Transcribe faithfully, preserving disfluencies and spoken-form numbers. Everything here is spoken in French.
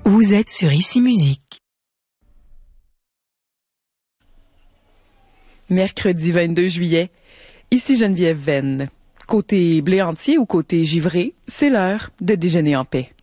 Vous êtes sur Ici Musique. Mercredi vingt-deux juillet, ici Geneviève Venn. Côté blé entier ou côté givré, c'est l'heure de déjeuner en paix.